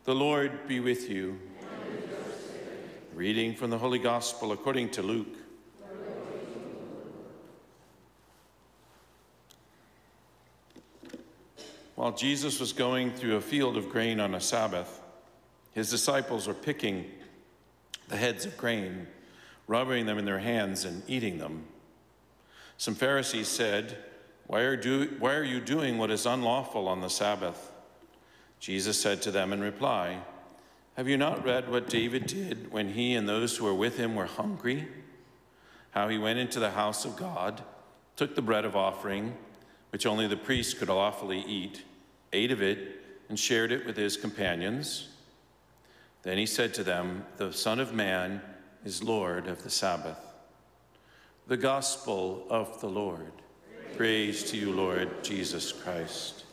The Lord be with you. And with your spirit. Reading from the Holy Gospel according to Luke. While Jesus was going through a field of grain on a Sabbath, his disciples were picking the heads of grain, rubbing them in their hands and eating them. Some Pharisees said, Why are you doing what is unlawful on the Sabbath? Jesus said to them in reply, Have you not read what David did when he and those who were with him were hungry? How he went into the house of God, took the bread of offering, which only the priest could lawfully eat, ate of it, and shared it with his companions. Then he said to them, The Son of Man is Lord of the Sabbath. The Gospel of the Lord. Praise to you, Lord Jesus Christ.